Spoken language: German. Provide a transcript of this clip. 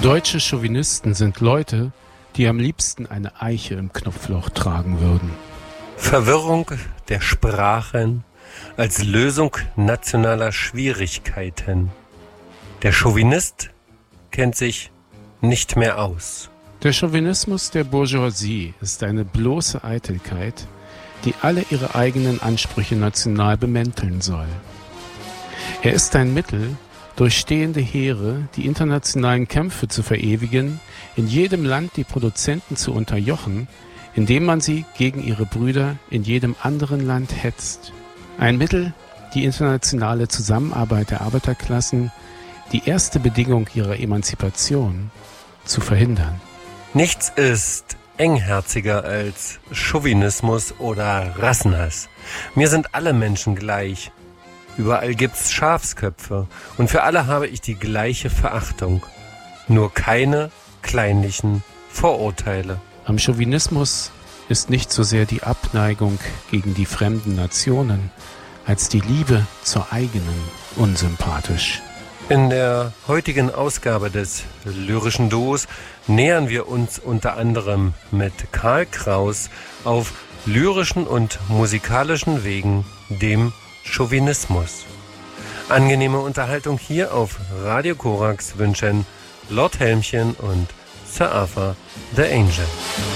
Deutsche Chauvinisten sind Leute, die am liebsten eine Eiche im Knopfloch tragen würden. Verwirrung der Sprachen als Lösung nationaler Schwierigkeiten. Der Chauvinist kennt sich nicht mehr aus. Der Chauvinismus der Bourgeoisie ist eine bloße Eitelkeit, die alle ihre eigenen Ansprüche national bemänteln soll. Er ist ein Mittel, durch stehende Heere die internationalen Kämpfe zu verewigen, in jedem Land die Produzenten zu unterjochen, indem man sie gegen ihre Brüder in jedem anderen Land hetzt. Ein Mittel, die internationale Zusammenarbeit der Arbeiterklassen, die erste Bedingung ihrer Emanzipation, zu verhindern. Nichts ist engherziger als Chauvinismus oder Rassenhass. Mir sind alle Menschen gleich. Überall gibt's Schafsköpfe und für alle habe ich die gleiche Verachtung. Nur keine kleinlichen Vorurteile. Am Chauvinismus ist nicht so sehr die Abneigung gegen die fremden Nationen, als die Liebe zur eigenen unsympathisch. In der heutigen Ausgabe des Lyrischen Duos nähern wir uns unter anderem mit Karl Kraus auf lyrischen und musikalischen Wegen dem Chauvinismus. Angenehme Unterhaltung hier auf Radio Korax wünschen Lord Helmchen und Sir Arthur the Angel.